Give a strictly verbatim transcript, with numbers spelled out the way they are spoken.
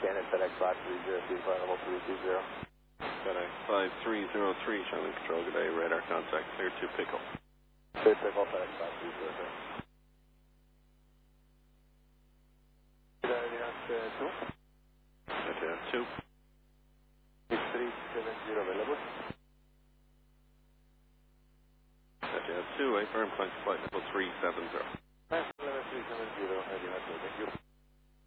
Shannon, FedEx five three zero three, flight level three two zero. FedEx five three zero three, Shannon Control, good day, radar contact, clear to Pickle. Clear Pickle, FedEx five three zero three. Good day, two. Gotcha, two. three seven zero available. Gotcha, two, A firm, flight level three seven zero. Level three seven zero, thank you.